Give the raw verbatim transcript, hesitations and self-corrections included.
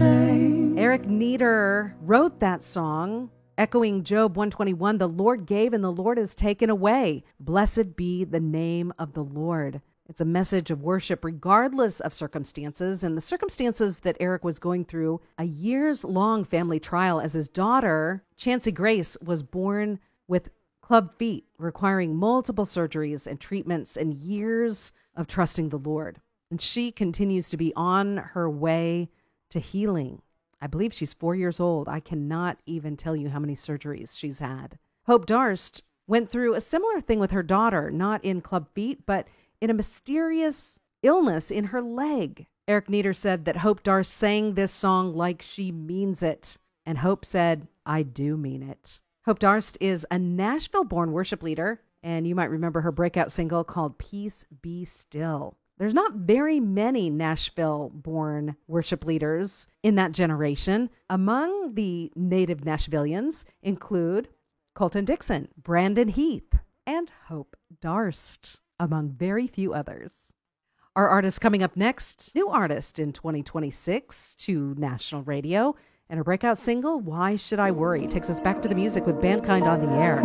shame. Eric Nieder wrote that song, echoing Job one twenty-one, the Lord gave and the Lord has taken away. Blessed be the name of the Lord. It's a message of worship regardless of circumstances, and the circumstances that Eric was going through, a years-long family trial as his daughter, Chancey Grace, was born with club feet, requiring multiple surgeries and treatments and years of trusting the Lord. And she continues to be on her way to healing. I believe she's four years old. I cannot even tell you how many surgeries she's had. Hope Darst went through a similar thing with her daughter, not in club feet, but in a mysterious illness in her leg. Eric Nieder said that Hope Darst sang this song like she means it. And Hope said, I do mean it. Hope Darst is a Nashville-born worship leader, and you might remember her breakout single called Peace Be Still. There's not very many Nashville-born worship leaders in that generation. Among the native Nashvillians include Colton Dixon, Brandon Heath, and Hope Darst, among very few others. Our artist coming up next, new artist in twenty twenty-six to national radio, and her breakout single, Why Should I Worry, takes us back to the music with Bandkind on the Air.